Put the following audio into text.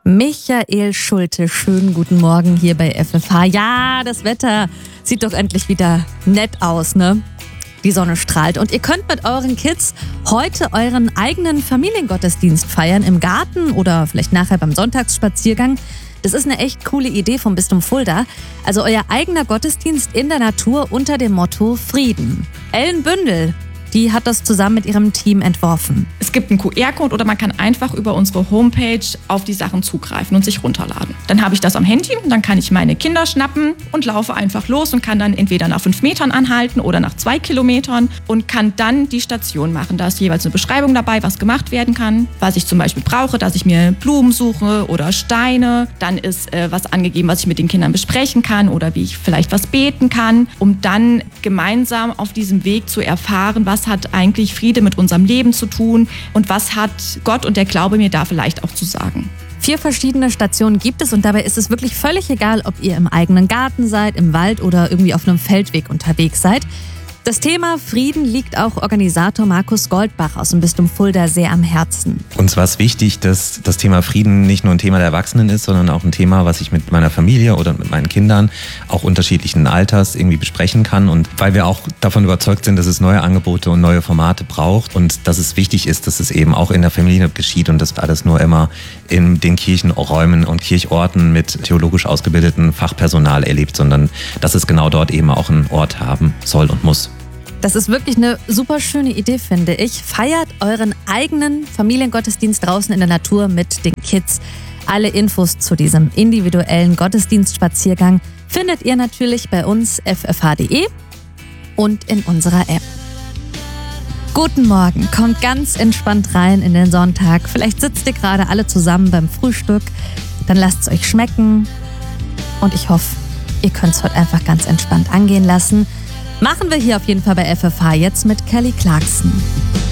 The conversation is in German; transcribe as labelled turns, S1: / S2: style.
S1: Michael Schulte, schönen guten Morgen hier bei FFH. Ja, das Wetter sieht doch endlich wieder nett aus, ne? Die Sonne strahlt und ihr könnt mit euren Kids heute euren eigenen Familiengottesdienst feiern im Garten oder vielleicht nachher beim Sonntagsspaziergang. Das ist eine echt coole Idee vom Bistum Fulda. Also euer eigener Gottesdienst in der Natur unter dem Motto Frieden. Ellen Bündel, die hat das zusammen mit ihrem Team entworfen.
S2: Es gibt einen QR-Code oder man kann einfach über unsere Homepage auf die Sachen zugreifen und sich runterladen. Dann habe ich das am Handy und dann kann ich meine Kinder schnappen und laufe einfach los und kann dann entweder nach 5 Metern anhalten oder nach 2 Kilometern und kann dann die Station machen. Da ist jeweils eine Beschreibung dabei, was gemacht werden kann, was ich zum Beispiel brauche, dass ich mir Blumen suche oder Steine. Dann ist was angegeben, was ich mit den Kindern besprechen kann oder wie ich vielleicht was beten kann, um dann gemeinsam auf diesem Weg zu erfahren, was hat eigentlich Friede mit unserem Leben zu tun und was hat Gott und der Glaube mir da vielleicht auch zu sagen.
S1: 4 verschiedene Stationen gibt es und dabei ist es wirklich völlig egal, ob ihr im eigenen Garten seid, im Wald oder irgendwie auf einem Feldweg unterwegs seid. Das Thema Frieden liegt auch Organisator Markus Goldbach aus dem Bistum Fulda sehr am Herzen.
S3: Uns war es wichtig, dass das Thema Frieden nicht nur ein Thema der Erwachsenen ist, sondern auch ein Thema, was ich mit meiner Familie oder mit meinen Kindern auch unterschiedlichen Alters irgendwie besprechen kann. Und weil wir auch davon überzeugt sind, dass es neue Angebote und neue Formate braucht und dass es wichtig ist, dass es eben auch in der Familie geschieht und dass alles nur immer in den Kirchenräumen und Kirchorten mit theologisch ausgebildeten Fachpersonal erlebt, sondern dass es genau dort eben auch einen Ort haben soll und muss.
S1: Das ist wirklich eine super schöne Idee, finde ich. Feiert euren eigenen Familiengottesdienst draußen in der Natur mit den Kids. Alle Infos zu diesem individuellen Gottesdienstspaziergang findet ihr natürlich bei uns ffh.de und in unserer App. Guten Morgen, kommt ganz entspannt rein in den Sonntag. Vielleicht sitzt ihr gerade alle zusammen beim Frühstück. Dann lasst es euch schmecken. Und ich hoffe, ihr könnt es heute einfach ganz entspannt angehen lassen. Machen wir hier auf jeden Fall bei FFH jetzt mit Kelly Clarkson.